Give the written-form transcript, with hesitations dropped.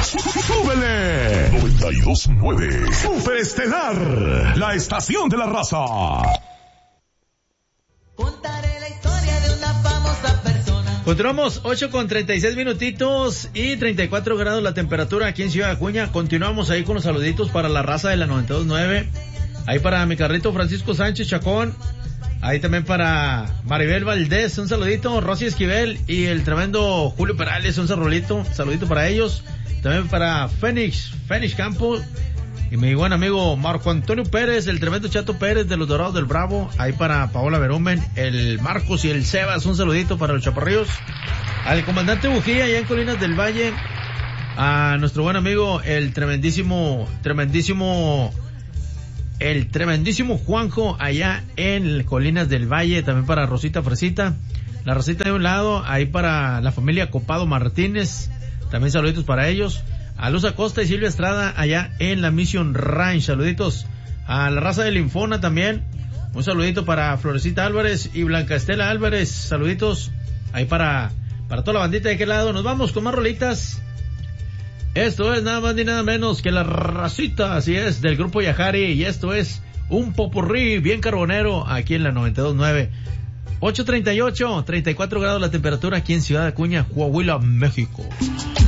¡Súbele! 92.9 Super Estelar, la estación de la raza. Contaré la historia de una famosa persona. Continuamos 8 con 36 minutitos y 34 grados la temperatura aquí en Ciudad Acuña. Continuamos ahí con los saluditos para la raza de la 92.9. Ahí para mi carrito Francisco Sánchez Chacón. Ahí también para Maribel Valdés, un saludito. Rosy Esquivel y el tremendo Julio Perales, un saludito para ellos. También para Fénix Campos. Y mi buen amigo Marco Antonio Pérez, el tremendo Chato Pérez de los Dorados del Bravo. Ahí para Paola Berumen, el Marcos y el Sebas, un saludito para los Chaparrillos. Al comandante Bujía allá en Colinas del Valle. A nuestro buen amigo, el tremendísimo Juanjo allá en Colinas del Valle. También para Rosita Fresita. La Rosita de un lado, ahí para la familia Copado Martínez. También saluditos para ellos. A Luz Acosta y Silvia Estrada allá en la Mission Ranch. Saluditos a la raza del Infona también. Un saludito para Florecita Álvarez y Blanca Estela Álvarez. Saluditos ahí para toda la bandita de aquel lado. Nos vamos con más rolitas. Esto es nada más ni nada menos que la racita, así es, del grupo Yajari. Y esto es un popurrí bien carbonero aquí en la 92.9. 8:38, 34 grados la temperatura aquí en Ciudad Acuña, Coahuila, México.